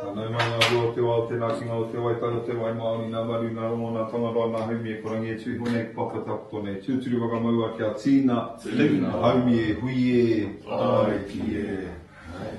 Nai mai ngā rua te wā o te nakinga o te waitara te wai Māori nā maru nā rongo nā tangaroa nā haumi e korangi e tui hone papa taputo nei. Tūturu waka maua kia tīna, haumi e hui e, ai ki e.